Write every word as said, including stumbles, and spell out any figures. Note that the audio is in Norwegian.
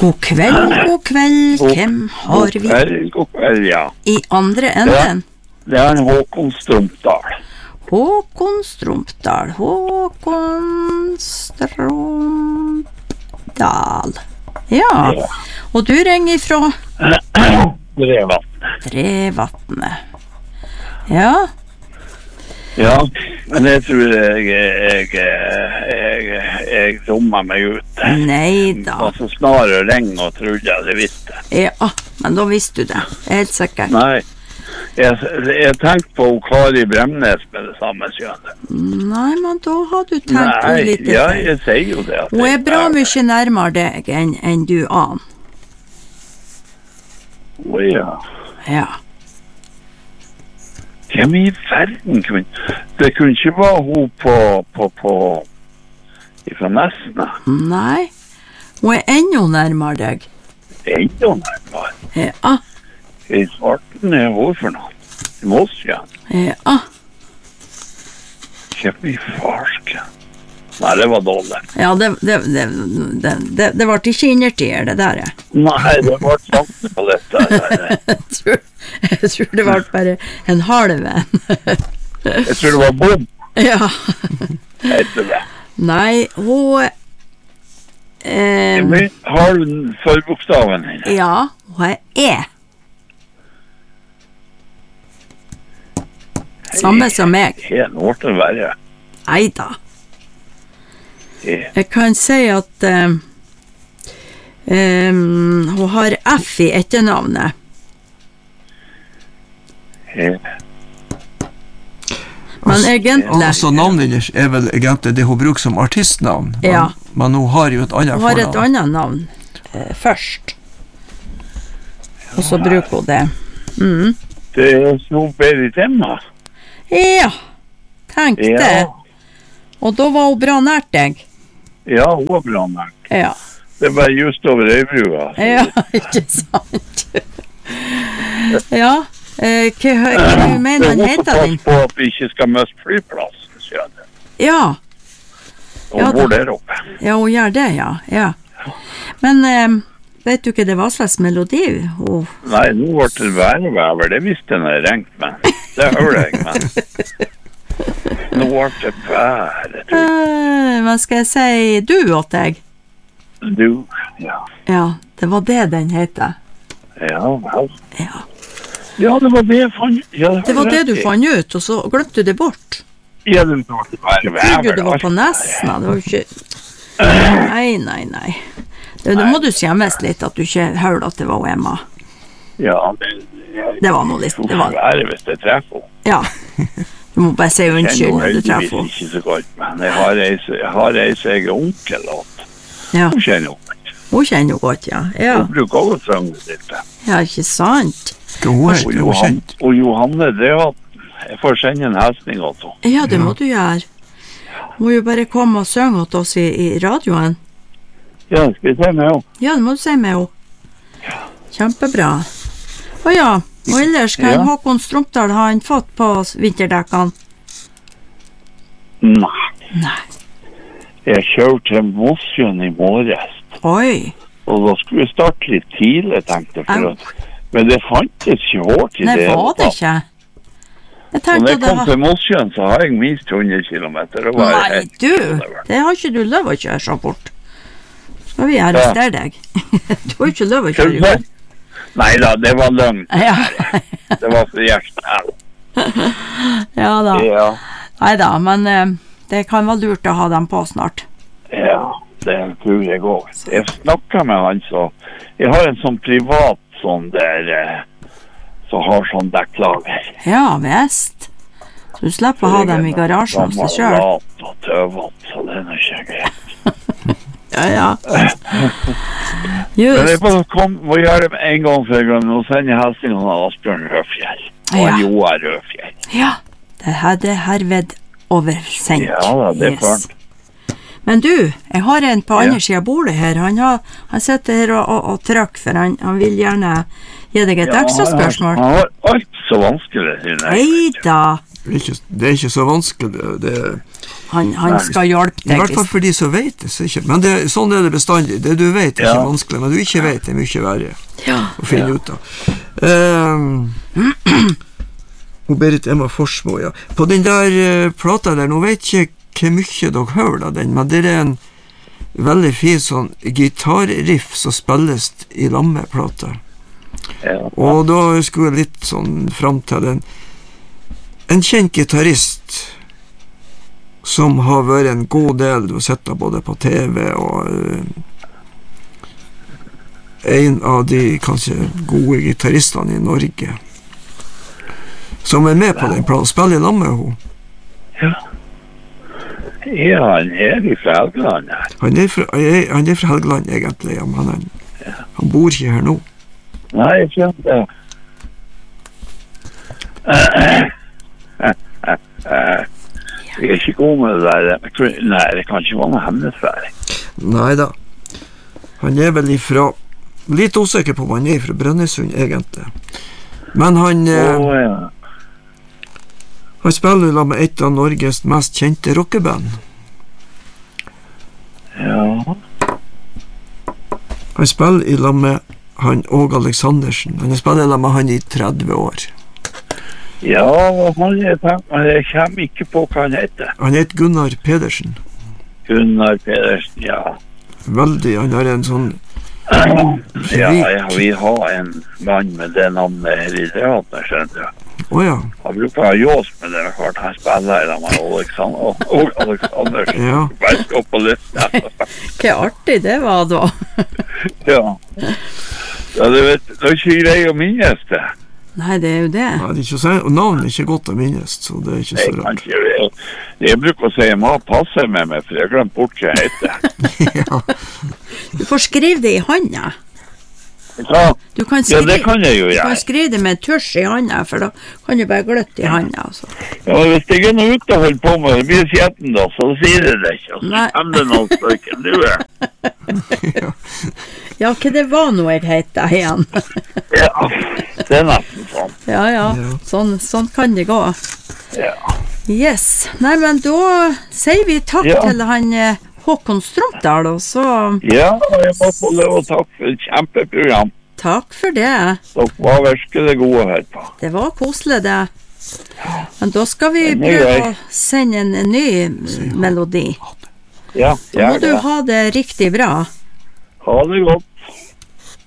God kveld, god kveld, hvem har vi? God kveld, god kveld, ja. I andre enden? Ja, det er en Håkon Strumpdal. Håkon Strumpdal, Håkon Strumpdal. Ja, Ja. og du ringer ifra? Drevatn. Drevatnet. Ja, Ja, men jeg tror jeg, jeg, jeg, jeg, jeg dummer meg ut. nei Det da. var så snar å ringe og trodde jeg det visste. Ja, men da visste du det, jeg er helt sikker. Nei, jeg, jeg tenkte på Kari Bremnes med det samme kjønnet. Nei, men da har du tenkt på Nei, litt. ja, jeg sier jo det. at Hun er jeg- bra mye nærmere deg enn, enn du aner. Å ja. Ja. Hvem i verden kunne... Det kunne ikke være hun på, på, på... Fra Nesna. Nei, hun er enda nærmere deg. Enda nærmere. Ja, I Svarten er hun for noe. I Mossjøen. ja. Hvem i farsken? Nei, det var dårlig. Ja, det, det, det, det, det, det ble ikke innertier, det der. Nei, det var sant på dette. Jeg tror, jeg tror det ble bare en halv en. Jeg tror det var bom, Ja. heter det. Nei, hun... Eh, Men har du forbokstaven henne? ja, hun er E. Samme som meg. Helt årte verre. Neida. E. Jeg kan si at eh, eh, hun har F i etternavnet. E. Men egentlig, Altså navnet deres er vel egentlig det hun bruker som artistnavn. Men, Ja. men hun har jo et annet hun har et fornavn. annet navn eh, først. Og så bruker hun det. Mm. Det er så Berit Emma. Ja, tenk det. Ja, Og da var hun bra nært deg. ja, hun var bra nært. Ja, Det var just over Øybrua. ja, ikke sant. Ja, eh, hva, hva du mener han heter pass din? på at vi ikke skal miste flyplassen, sier det. Ja, Og Ja, bor da. der oppe. ja, hun gjør det, ja. ja. Men eh, vet du ikke det var slags melodi? Hun... Nei, nå ble det værvever. Det visste jeg når jeg ringte, men det hører jeg, men nå ble det været. Eh, hva skal jeg si du åt deg? Du, ja. Ja, det var det den heter. Ja, vel. Ja. Ja, det var det jeg fant. Ja, Det var det rett du i. fant ut, og så glemte du det bort. Ja, det var det værvever. Trodde du var på Nesna, det var jo ikke... Nei, nei, nei. Det, da må du skjemmes litt at du ikke hørte at det var Emma. Ja, det, Det var noe litt, det var... være hvis jeg treffer henne. Ja, du må bare si unnskyld når du treffer heldigvis henne. ikke så godt, men jeg har ei, jeg har ei som jeg er onkel åt. Ja, Hun kjenner henne. hun kjenner jo godt, ja. Ja, Hun bruker også å synge litt. ja ikke sant? Hva hun Og, heter hun Johan, kjent? og Johanne, det er at jeg får sende en hilsning til henne. Ja, det må du gjøre. Må jo bare komme og synge til oss i, i radioen. Ja, skal vi se med henne? Ja, det må du si med henne. Kjempebra. Å ja, og ellers kan Ja. Håkon Strumpdal ha han fått på vinterdekkene? Nei. Nei. Jeg kjørte til Mossjøen i morges, Oi. og da skulle vi starte litt tidlig, tenkte jeg. For Au. at, men det fantes ikke hår til Nei, det. var det ikke? Jeg Og når tenkte jeg at det kom var... til Mossjøen, så har jeg minst hundre kilometer. Det var Nei, helt- du, det har ikke du lov å kjøre så fort. Skal vi arrestere deg? Du har ikke lov å Skal kjøre du i se? fort. Nei da, det var løgn. Ja, Det var for hjertet. ja da. Ja, Neida, men eh, det kan være lurt å ha dem på snart. ja, det tror jeg også. Jeg snakket med han, så jeg har en sånn privat sånn der, eh, som har sånn dekklager. Ja, visst. Så du slipper å ha dem i garasjen hos deg selv. Lat og tøvant, så det er noe ikke greit. Ja, ja. Men jeg Just. bare kom, må gjøre det en gang for en gang, og sende hilsning til Asbjørn Rødfjell. Og Ja. Joar Rødfjell. Ja, det hadde herved oversendt. Ja da, det er Yes. klart. Men du, jeg har en på Ja. andre siden av bordet her. Han, har, han sitter her og, og, og trykker, for han, han vil gjerne gi deg et Ja, ekstra han- spørsmål. Han har alt så vanskelig, synes jeg. Hei da. Det er ikke, det er ikke så vanskelig. Det, Han, han skal hjelpe I deg. hvert fall for de som vet det. Så ikke, men det, sånn er det bestandig. Det du vet er Ja. ikke vanskelig, men du ikke vet det er mye verre Ja. å finne Ja. ut av. Um, Hun Berit Emma Forsmo, ja. På den der uh, plata der, nå vet jeg ikke hvor mye dere hører av den, men det er en veldig fin sånn gitarriff som spilles i lammeplata. Ja. Og da skulle jeg litt sånn frem til en, en kjent gitarrist som har vært en god del, du har sett det både på T V og uh, en av de kanskje gode gitarristene i Norge som er med på den planen, spiller i lag med henne. Ja. Ja, han er fra Helgeland her. Han er fra, jeg- han er fra Helgeland egentlig, ja, men han, han bor ikke her nå. Nei, jeg skjønte det. Jeg er ikke god med det der. Nei, det kan ikke være noe hemmelighetsværing. Neida. Han er vel ifra, litt usikker på om han er fra Brønnøysund egentlig. Men han, eh, Å, ja. han spiller i lag med et av Norges mest kjente rockeband. Ja. Han spiller i lag med han Åge Aleksandersen. Han har spiller i lag med han i tretti år. Ja, han er tenkt, men jeg kommer ikke på hva han heter. Han heter Gunnar Pedersen. Gunnar Pedersen, ja. Veldig, han har en sånn Ja, ja, vi har en mann med det navnet her i teater, skjønner du. Å ja, Han bruker å ha ljås med det, hvert han spiller i dag med Alexander, og Alexandersen. ja. Bare stå på lista. Hva artig det var da. Ja. Ja, du vet, det er ikke greit å minnes det. Nei, det er jo det. Nei, det er ikke så, og navnet er ikke godt å minnes, så det er ikke Jeg så kan rart. ikke gjøre det. Jeg bruker å si jeg må passe med meg, for jeg har glemt bort hva jeg heter. Ja, Du får skrive det i handa. Ja, Du kan ja, skrive, det kan jeg jo du kan gjøre. skrive det med tusj i handa, for da kan du bare gløtte i handa. Altså. Ja, hvis jeg er noe ute og holder på med, det blir skjetten da, så sier jeg det ikke. Og så Nei. kommer det noen stykker. Du er. Ja, hva det var nå jeg heter igjen? Ja, det er nesten sånn. Ja, ja, Ja. sånn, sånn kan det gå. Ja. Yes. Nei, men da sier vi takk Ja. til han eh, Håkon Strømdal, og så Ja, og jeg må få lov å takke for et kjempeprogram. takk for det. Dere var virkelig gode å høre på. Det var koselig, det. Men da skal vi Den er prøve grei. å sende en, en ny melodi. Ja, Da må gjør du det. ha det riktig bra. Ha det godt.